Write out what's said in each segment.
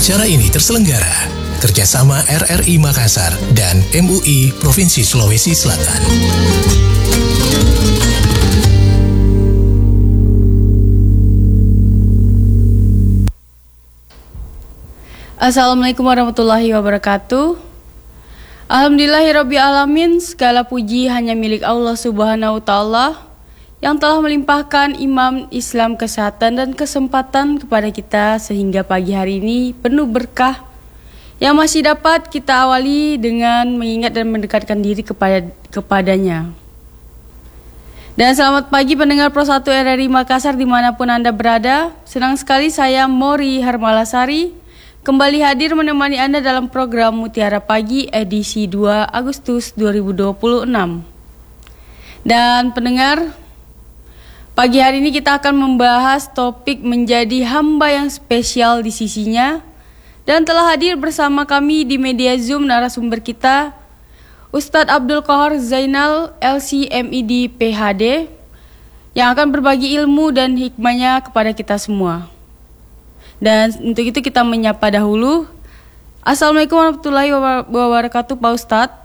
Acara ini terselenggara kerjasama RRI Makassar dan MUI Provinsi Sulawesi Selatan. Assalamualaikum warahmatullahi wabarakatuh. Alhamdulillahirabbil alamin, segala puji hanya milik Allah Subhanahu wa taala yang telah melimpahkan imam Islam kesehatan dan kesempatan kepada kita sehingga pagi hari ini penuh berkah yang masih dapat kita awali dengan mengingat dan mendekatkan diri kepadanya. Dan selamat pagi pendengar Pro 1 RRI Makassar dimanapun Anda berada. Senang sekali saya Mori Harmalasari kembali hadir menemani Anda dalam program Mutiara Pagi edisi 2 Agustus 2026. Dan pendengar, pagi hari ini kita akan membahas topik menjadi hamba yang spesial di sisinya. Dan telah hadir bersama kami di media Zoom narasumber kita, Ustadz Abdul Qahar Zainal, LC.MID PhD, yang akan berbagi ilmu dan hikmahnya kepada kita semua. Dan untuk itu kita menyapa dahulu. Assalamualaikum warahmatullahi wabarakatuh Pak Ustadz.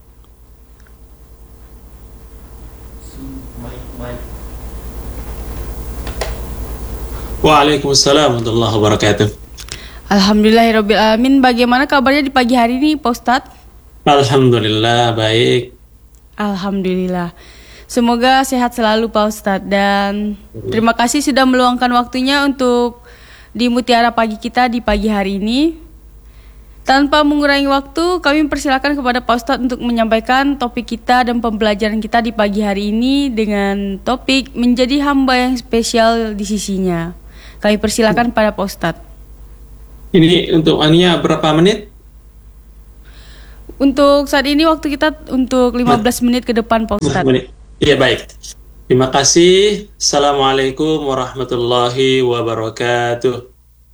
Waalaikumsalam warahmatullahi wabarakatuh. Alhamdulillahirabbil alamin. Bagaimana kabarnya di pagi hari ini Pak Ustadz? Alhamdulillah baik. Alhamdulillah. Semoga sehat selalu Pak Ustadz. Dan terima kasih sudah meluangkan waktunya untuk di Mutiara Pagi kita di pagi hari ini. Tanpa mengurangi waktu, kami persilakan kepada Pak Ustadz untuk menyampaikan topik kita dan pembelajaran kita di pagi hari ini dengan topik menjadi hamba yang spesial di sisinya. Kami persilakan pada Pak Ustadz. Ini untuk Ania berapa menit? Untuk saat ini waktu kita untuk 15 menit ke depan Pak Ustadz. Iya baik. Terima kasih. Assalamualaikum warahmatullahi wabarakatuh.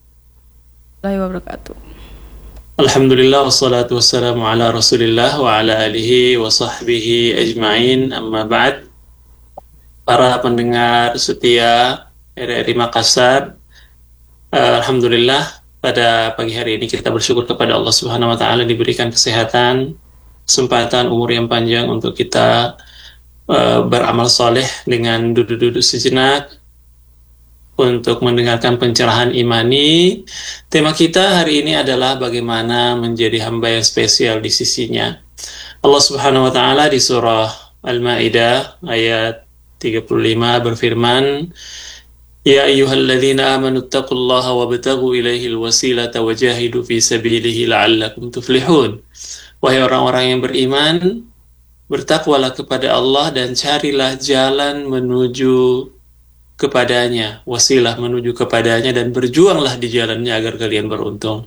Alhamdulillah wassalatu wassalamu ala rasulillah wa ala alihi wa sahbihi ajma'in, amma ba'd. Para pendengar setia RRI Makassar, alhamdulillah pada pagi hari ini kita bersyukur kepada Allah Subhanahu wa taala diberikan kesehatan, kesempatan, umur yang panjang untuk kita beramal soleh dengan duduk-duduk sejenak untuk mendengarkan pencerahan imani. Tema kita hari ini adalah bagaimana menjadi hamba yang spesial di sisinya. Allah Subhanahu wa taala di surah Al-Maidah ayat 35 berfirman, Ya ayyuhalladzina amanu taqullaha wabtaghu ilaihil wasilata wajahidu fi sabilihi la'allakum tuflihun. Wahai orang-orang yang beriman, bertakwalah kepada Allah dan carilah jalan menuju kepadanya, wasilah menuju kepadanya, dan berjuanglah di jalannya agar kalian beruntung.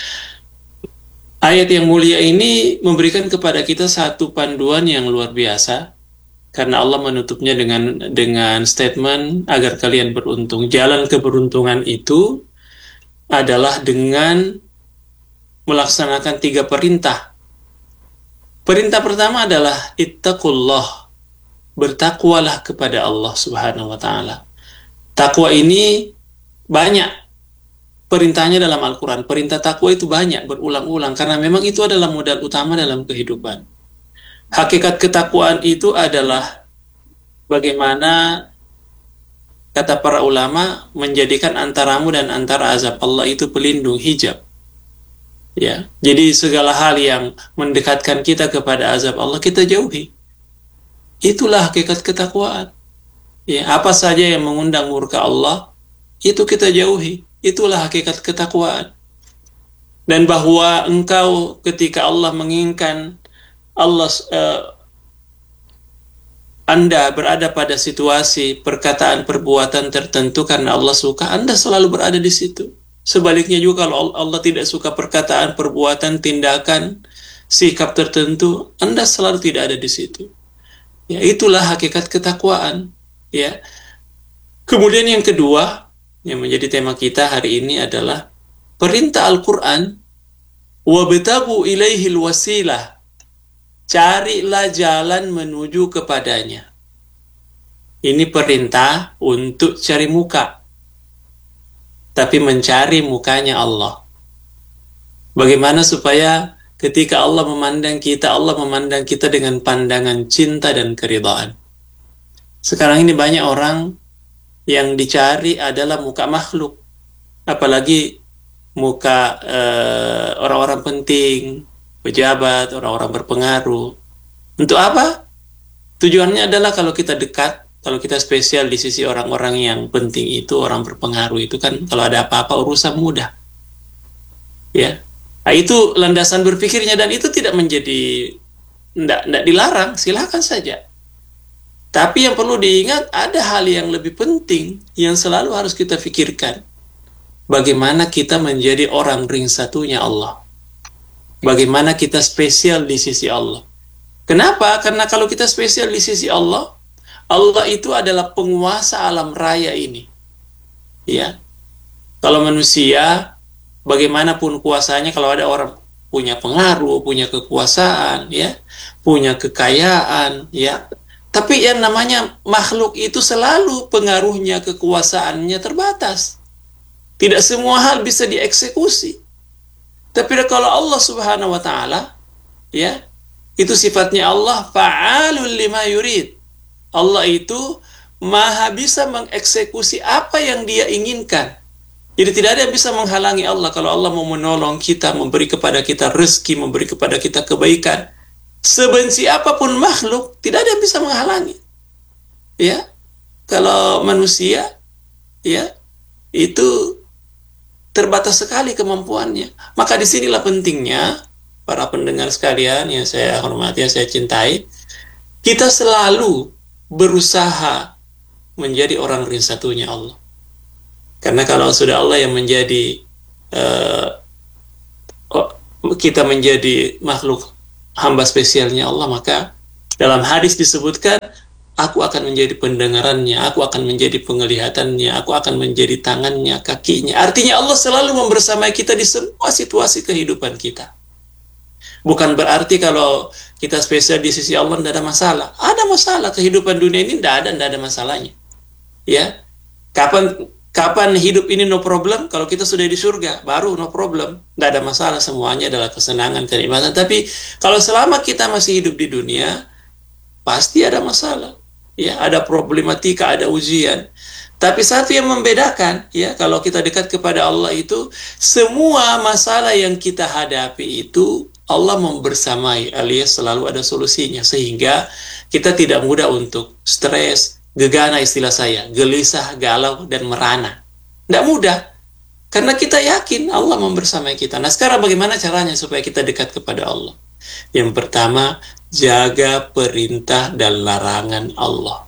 Ayat yang mulia ini memberikan kepada kita satu panduan yang luar biasa, karena Allah menutupnya dengan statement agar kalian beruntung. Jalan keberuntungan itu adalah dengan melaksanakan 3 perintah. Perintah pertama adalah ittaqullah, bertakwalah kepada Allah Subhanahu wa taala. Takwa ini banyak perintahnya dalam Al-Quran. Perintah takwa itu banyak, berulang-ulang, karena memang itu adalah modal utama dalam kehidupan. Hakikat ketakwaan itu adalah bagaimana, kata para ulama, menjadikan antaramu dan antara azab Allah itu pelindung, hijab. Ya, jadi segala hal yang mendekatkan kita kepada azab Allah kita jauhi. Itulah hakikat ketakwaan. Ya, apa saja yang mengundang murka Allah itu kita jauhi. Itulah hakikat ketakwaan. Dan bahwa engkau ketika Allah menginginkan Anda berada pada situasi perkataan perbuatan tertentu karena Allah suka, Anda selalu berada di situ. Sebaliknya juga kalau Allah tidak suka perkataan, perbuatan, tindakan, sikap tertentu, Anda selalu tidak ada di situ. Ya, itulah hakikat ketakwaan. Ya. Kemudian yang kedua yang menjadi tema kita hari ini adalah perintah Al-Quran, wabtaghu ilaihil wasilah, carilah jalan menuju kepadanya. Ini perintah untuk cari muka, tapi mencari mukanya Allah. Bagaimana supaya ketika Allah memandang kita dengan pandangan cinta dan keridhaan. Sekarang ini banyak orang yang dicari adalah muka makhluk, apalagi muka orang-orang penting, pejabat, orang-orang berpengaruh. Untuk apa? Tujuannya adalah kalau kita dekat, kalau kita spesial di sisi orang-orang yang penting itu, orang berpengaruh itu kan, kalau ada apa-apa urusan mudah. Ya. Nah, itu landasan berpikirnya, dan itu tidak menjadi, tidak dilarang, silakan saja. Tapi yang perlu diingat, ada hal yang lebih penting yang selalu harus kita pikirkan. Bagaimana kita menjadi orang ring satunya Allah. Bagaimana kita spesial di sisi Allah. Kenapa? Karena kalau kita spesial di sisi Allah, Allah itu adalah penguasa alam raya ini. Ya. Kalau manusia, bagaimanapun kuasanya, kalau ada orang punya pengaruh, punya kekuasaan, ya, punya kekayaan, ya. Tapi yang namanya makhluk itu selalu pengaruhnya, kekuasaannya terbatas. Tidak semua hal bisa dieksekusi. Tapi kalau Allah Subhanahu wa taala, ya, itu sifatnya Allah fa'alul lima yurid. Allah itu maha bisa mengeksekusi apa yang Dia inginkan. Jadi tidak ada yang bisa menghalangi Allah. Kalau Allah mau menolong kita, memberi kepada kita rezeki, memberi kepada kita kebaikan, sebenci apapun makhluk, tidak ada yang bisa menghalangi. Ya, kalau manusia, ya, itu terbatas sekali kemampuannya. Maka disinilah pentingnya para pendengar sekalian yang saya hormati, yang saya cintai, kita selalu berusaha menjadi orang ring satunya Allah. Karena kalau sudah Allah yang menjadi kita menjadi makhluk hamba spesialnya Allah, maka dalam hadis disebutkan, aku akan menjadi pendengarannya, aku akan menjadi penglihatannya, aku akan menjadi tangannya, kakinya. Artinya Allah selalu membersamai kita di semua situasi kehidupan kita. Bukan berarti kalau kita spesial di sisi Allah tidak ada masalah. Ada masalah, kehidupan dunia ini tidak ada masalahnya. Ya, Kapan hidup ini no problem? Kalau kita sudah di surga, baru no problem. Tidak ada masalah, semuanya adalah kesenangan, kenikmatan. Tapi kalau selama kita masih hidup di dunia, pasti ada masalah. Ya, ada problematika, ada ujian. Tapi satu yang membedakan, ya, kalau kita dekat kepada Allah itu, semua masalah yang kita hadapi itu, Allah membersamai, alias selalu ada solusinya. Sehingga kita tidak mudah untuk stres, gegana istilah saya, gelisah, galau, dan merana. Tidak mudah. Karena kita yakin Allah membersamai kita. Nah, sekarang bagaimana caranya supaya kita dekat kepada Allah? Yang pertama, jaga perintah dan larangan Allah.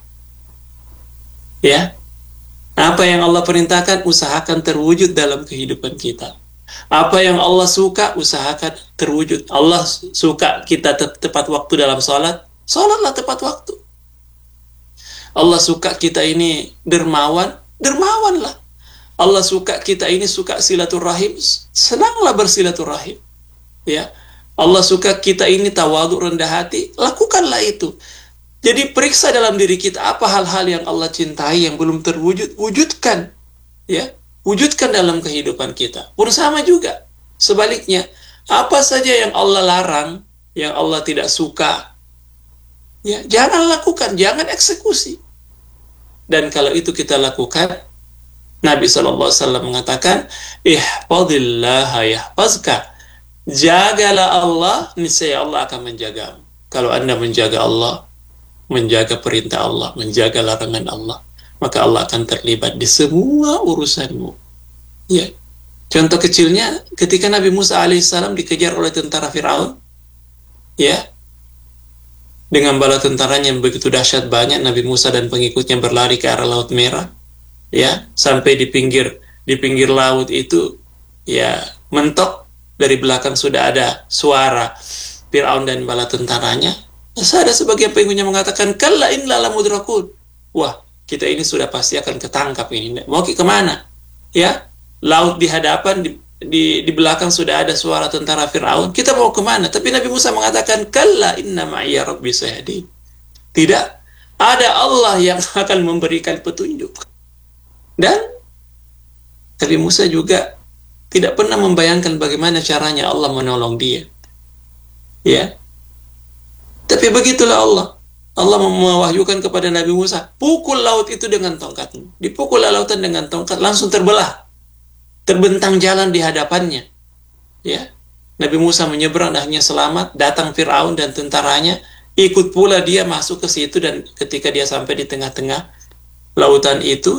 Ya. Apa yang Allah perintahkan, usahakan terwujud dalam kehidupan kita. Apa yang Allah suka, usahakan terwujud. Allah suka kita tepat waktu dalam sholat, sholatlah tepat waktu. Allah suka kita ini dermawan, dermawanlah. Allah suka kita ini suka silaturahim, senanglah bersilaturahim. Ya. Allah suka kita ini tawadhu, rendah hati, lakukanlah itu. Jadi periksa dalam diri kita apa hal-hal yang Allah cintai yang belum terwujud, wujudkan. Ya, wujudkan dalam kehidupan kita. Pun sama juga. Sebaliknya, apa saja yang Allah larang, yang Allah tidak suka, ya, jangan lakukan, jangan eksekusi. Dan kalau itu kita lakukan, Nabi SAW mengatakan, ihfadillah yahfazka. Jagalah Allah, niscaya Allah akan menjagamu. Kalau Anda menjaga Allah, menjaga perintah Allah, menjaga larangan Allah, maka Allah akan terlibat di semua urusanmu. Ya. Contoh kecilnya, ketika Nabi Musa alaihissalam dikejar oleh tentara Firaun, ya, dengan bala tentaranya yang begitu dahsyat banyak, Nabi Musa dan pengikutnya berlari ke arah Laut Merah, ya, sampai di pinggir laut itu, ya, mentok, dari belakang sudah ada suara Firaun dan bala tentaranya. Ada sebagian pengikutnya mengatakan, kalla inna lamudrakun. Wah, kita ini sudah pasti akan ketangkap ini. Mau kemana? Ya, laut di hadapan, di belakang sudah ada suara tentara Firaun. Kita mau kemana? Tapi Nabi Musa mengatakan, kalla inna ma'iya rabbi sayahdin. Tidak, ada Allah yang akan memberikan petunjuk. Dan Nabi Musa juga tidak pernah membayangkan bagaimana caranya Allah menolong dia. Ya. Tapi begitulah Allah. Allah mewahyukan kepada Nabi Musa, pukul laut itu dengan tongkatmu. Dipukul lautan dengan tongkat, langsung terbelah. Terbentang jalan di hadapannya. Ya. Nabi Musa menyeberang, akhirnya selamat. Datang Fir'aun dan tentaranya, ikut pula dia masuk ke situ, dan ketika dia sampai di tengah-tengah lautan itu,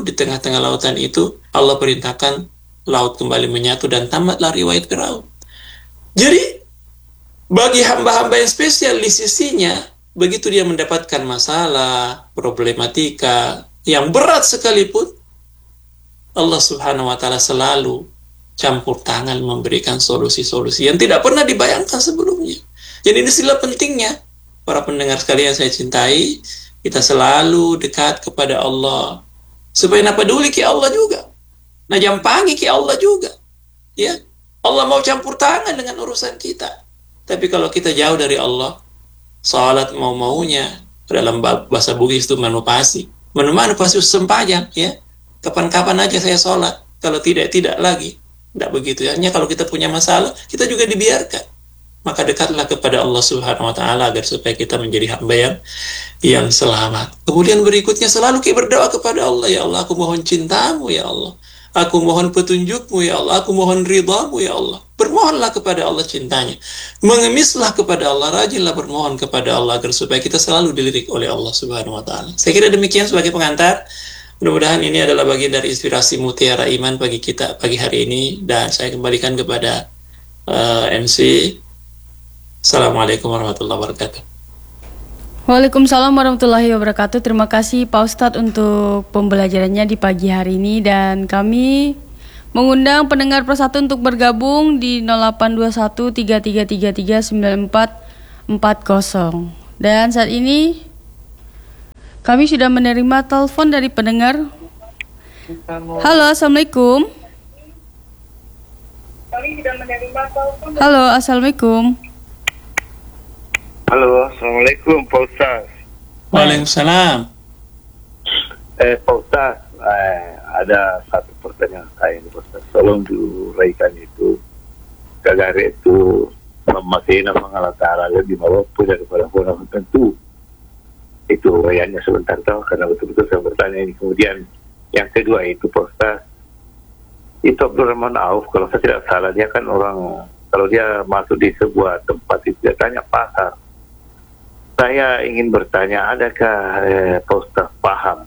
Allah perintahkan laut kembali menyatu dan tamatlah riwayat Fir'aun. Jadi bagi hamba-hamba yang spesial di sisinya, begitu dia mendapatkan masalah, problematika yang berat sekalipun, Allah Subhanahu wa Ta'ala selalu campur tangan memberikan solusi-solusi yang tidak pernah dibayangkan sebelumnya. Jadi ini sila pentingnya, para pendengar sekalian saya cintai, kita selalu dekat kepada Allah, supaya nak peduli ke Allah juga, nah jampangi ke Allah juga. Ya, Allah mau campur tangan dengan urusan kita. Tapi kalau kita jauh dari Allah, salat mau-maunya, dalam bahasa Bugis itu manupasi sempajang, ya. Kapan-kapan aja saya sholat, kalau tidak lagi. Tidak begitu ya. Hanya kalau kita punya masalah, kita juga dibiarkan. Maka dekatlah kepada Allah Subhanahu wa Ta'ala agar supaya kita menjadi hamba yang selamat. Kemudian berikutnya selalu kita berdoa kepada Allah, ya Allah, aku mohon cintamu ya Allah. Aku mohon petunjukmu ya Allah. Aku mohon ridhamu ya Allah. Bermohonlah kepada Allah cintanya. Mengemislah kepada Allah, rajinlah bermohon kepada Allah agar supaya kita selalu dilirik oleh Allah Subhanahu wa Ta'ala. Saya kira demikian sebagai pengantar. Mudah-mudahan ini adalah bagian dari inspirasi mutiara iman bagi kita pagi hari ini, dan saya kembalikan kepada MC. Assalamualaikum warahmatullahi wabarakatuh. Waalaikumsalam warahmatullahi wabarakatuh. Terima kasih Pak Ustadz untuk pembelajarannya di pagi hari ini, dan kami mengundang pendengar persatu untuk bergabung di 0821 3333 9440. Dan saat ini kami sudah menerima telepon dari pendengar. Halo, Assalamualaikum. Halo, Assalamualaikum. Halo, Assalamualaikum Pak Ustaz. Waalaikumsalam. Pak Ustaz, ada satu pertanyaan saya ini Pak Ustaz. Tolong diuraikan itu. Kagare itu memakainya mengalatara lebih mampu daripada orang tertentu. Itu uraiannya sebentar tahu, karena betul-betul saya bertanya ini. Kemudian yang kedua itu Pak Ustaz, itu Abdurrahman Auf, kalau saya tidak salah, dia kan orang, kalau dia masuk di sebuah tempat itu dia tanya pasar. Saya ingin bertanya, adakah Pak Ustaz paham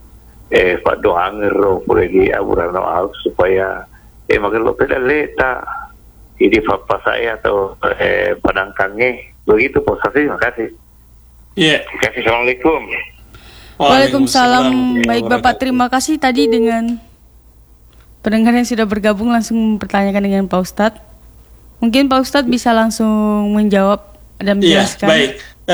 Pak Doanger lagi Abdurrahman Auf supaya makin lo peda leta ini papa saya atau padangkangnya begitu Pak Ustaz. Terima kasih. Ya. Terima kasih. Assalamualaikum. Waalaikumsalam. Baik Bapak, terima kasih tadi dengan pendengar yang sudah bergabung langsung mempertanyakan dengan Pak Ustadz. Mungkin Pak Ustadz bisa langsung menjawab dan menjelaskan. Baik.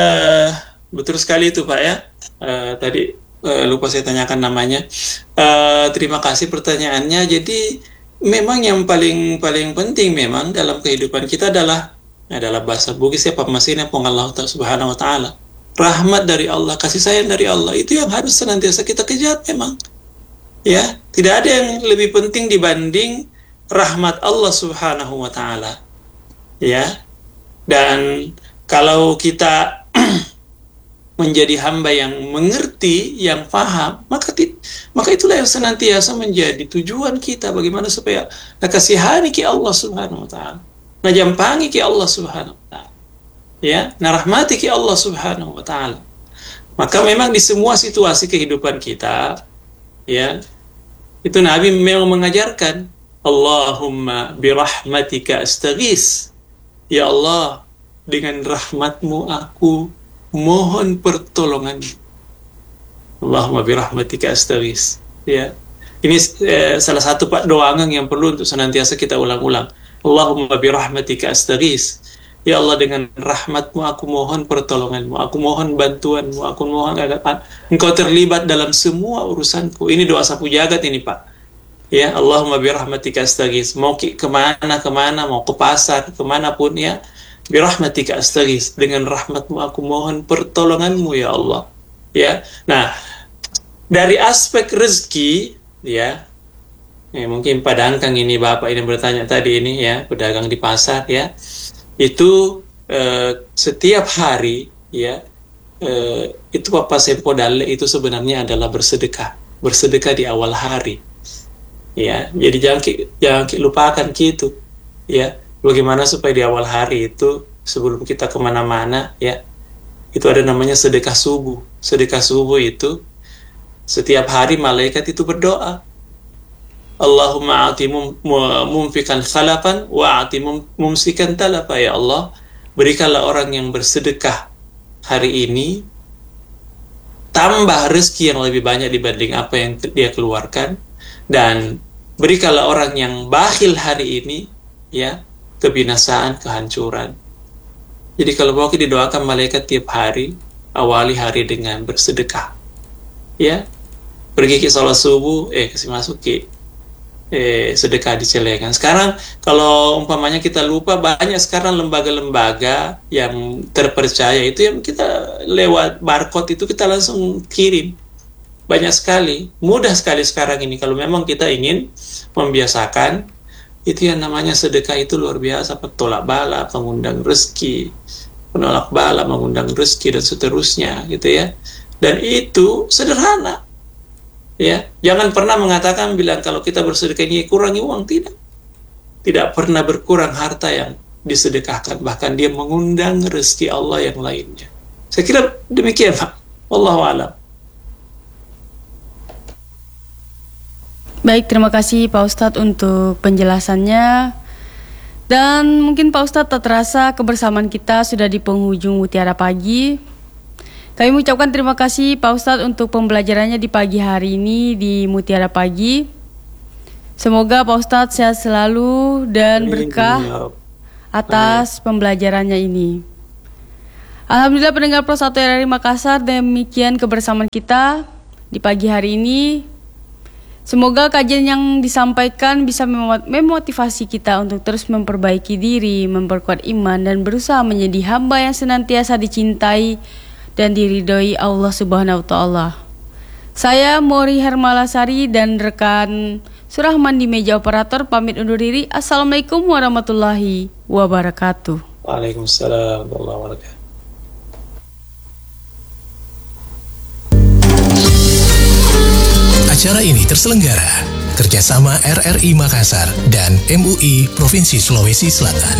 Betul sekali itu Pak ya. Tadi lupa saya tanyakan namanya. Terima kasih pertanyaannya. Jadi memang yang paling penting memang dalam kehidupan kita adalah bahasa Bugis ya, pemasinnya pong Allah Subhanahu wa Ta'ala. Rahmat dari Allah, kasih sayang dari Allah, itu yang harus senantiasa kita kejar memang. Ya, tidak ada yang lebih penting dibanding rahmat Allah Subhanahu wa Ta'ala. Ya. Dan kalau kita menjadi hamba yang mengerti, yang paham, maka itulah yang senantiasa menjadi tujuan kita, bagaimana supaya nakasihani ki Allah Subhanahu wa Ta'ala, najampangi ki Allah Subhanahu wa Ta'ala, ya, narahmati ki Allah Subhanahu wa Ta'ala. Maka memang di semua situasi kehidupan kita, ya, itu Nabi memang mengajarkan, Allahumma birahmatika astaghis, ya Allah, dengan rahmatmu aku mohon pertolongan. Allahumma birahmatika astaghis. Ya. Ini salah satu Pak doangan yang perlu untuk senantiasa kita ulang-ulang. Allahumma birahmatika astaghis. Ya Allah, dengan rahmatmu aku mohon pertolonganmu, aku mohon bantuanmu, aku mohon agar engkau terlibat dalam semua urusanku. Ini doa sapu jagat ini Pak. Ya, Allahumma birahmatika astaghis. Mau kemana, mau ke pasar, kemanapun ya. Birahmatika astaghis, dengan rahmatmu aku mohon pertolonganmu ya Allah. Ya. Nah, dari aspek rezeki ya, mungkin padangkang ini Bapak ini bertanya tadi ini ya, pedagang di pasar ya, itu setiap hari ya, itu Papa Sempo Dalle itu sebenarnya adalah bersedekah di awal hari ya. Jadi jangan lupakan gitu ya, bagaimana supaya di awal hari itu sebelum kita kemana-mana ya, itu ada namanya sedekah subuh. Sedekah subuh itu setiap hari malaikat itu berdoa, Allahumma a'ti mumfikan khalafan wa a'ti mumsikan talafa. Ya Allah, berikanlah orang yang bersedekah hari ini tambah rezeki yang lebih banyak dibanding apa yang dia keluarkan, dan berikanlah orang yang bakhil hari ini ya kebinasaan, kehancuran. Jadi kalau mau didoakan malaikat tiap hari, awali hari dengan bersedekah ya, pergi ke sholat subuh, kasih masuk ke sedekah di celengan. Sekarang kalau umpamanya kita lupa, banyak sekarang lembaga-lembaga yang terpercaya itu yang kita lewat barcode itu kita langsung kirim. Banyak sekali, mudah sekali sekarang ini kalau memang kita ingin membiasakan itu yang namanya sedekah. Itu luar biasa, petolak bala, mengundang rezeki, penolak bala, mengundang rezeki, dan seterusnya gitu ya. Dan itu sederhana ya. Jangan pernah mengatakan bilang kalau kita bersedekah ini kurangi uang. Tidak pernah berkurang harta yang disedekahkan, bahkan dia mengundang rezeki Allah yang lainnya. Saya kira demikian Pak, wallahu a'lam. Baik, terima kasih Pak Ustadz untuk penjelasannya. Dan mungkin Pak Ustadz tak terasa kebersamaan kita sudah di penghujung Mutiara Pagi. Kami mengucapkan terima kasih Pak Ustadz untuk pembelajarannya di pagi hari ini di Mutiara Pagi. Semoga Pak Ustadz sehat selalu dan berkah atas pembelajarannya ini. Alhamdulillah pendengar Pro 1 RRI Makassar, demikian kebersamaan kita di pagi hari ini. Semoga kajian yang disampaikan bisa memotivasi kita untuk terus memperbaiki diri, memperkuat iman, dan berusaha menjadi hamba yang senantiasa dicintai dan diridhoi Allah Subhanahu wa Ta'ala. Saya Mori Hermalasari dan rekan Surahman di meja operator pamit undur diri. Assalamualaikum warahmatullahi wabarakatuh. Waalaikumsalam warahmatullahi wabarakatuh. Acara ini terselenggara kerjasama RRI Makassar dan MUI Provinsi Sulawesi Selatan.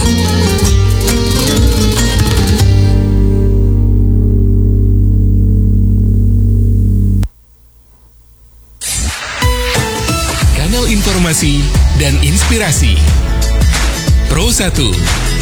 Kanal informasi dan inspirasi Pro 1